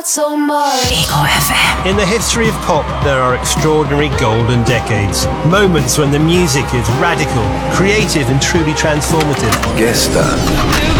so much. Ego FM. In the history of pop, there are extraordinary golden decades. Moments when the music is radical, creative and truly transformative. Gestern,